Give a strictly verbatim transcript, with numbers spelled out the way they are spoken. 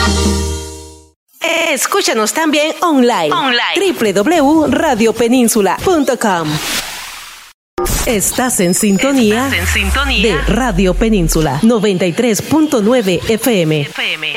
Escúchanos también online. online. doble u doble u doble u punto radio península punto com. Estás en sintonía, Estás en sintonía de Radio Península noventa y tres punto nueve F M. F M.